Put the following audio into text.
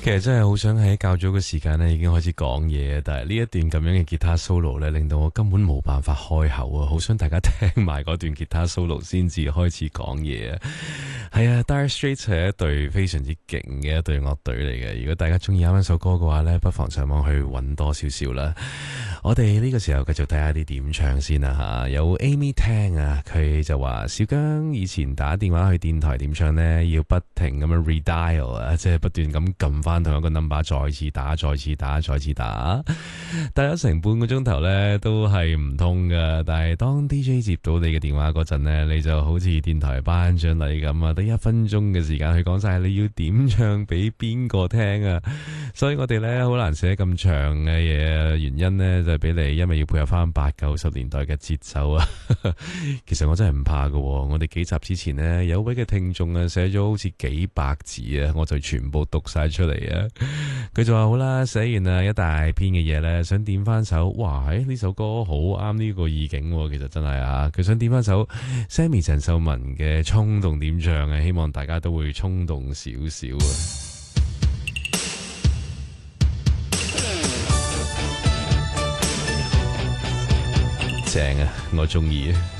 其實真係好想喺較早嘅時間咧已經開始講嘢，但係呢一段咁樣嘅吉他 solo 咧，令到我根本冇辦法開口啊！好想大家聽埋嗰段吉他 solo 先至開始講嘢啊！係啊，Dire Straits 係一隊非常之勁嘅一隊樂隊嚟嘅。如果大家中意啱啱首歌嘅話呢，不妨上網去揾多少少啦。我哋呢個時候繼續睇下啲點唱先啦吓。有 Amy Tang 啊，佢就話小姜以前打電話去電台點唱呢，要不停咁樣 redial 啊，即係不斷咁撳翻同一個 number， 再次打，再次打，再次打，打咗成半個鐘頭呢都係唔通噶。但係當 DJ 接到你嘅電話嗰陣呢，你就好似電台頒獎禮咁啊，得1分鐘嘅時間去講晒你要點唱俾邊個聽啊。所以我哋呢好難寫咁長嘅嘢，原因呢就係俾你，因為要配合翻80、90年代嘅節奏啊。其實我真係唔怕噶，我哋幾集之前呢，有位嘅聽眾啊寫咗好似幾百字啊，我就全部讀晒出嚟啊。佢就話好啦，寫完啊一大篇嘅嘢呢，想點翻首，哇！呢首歌好啱呢個意境，其實真係啊，佢想點翻首 Sammy 鄭秀文嘅衝動點唱啊，希望大家都會衝動少少啊。正啊，我中意啊。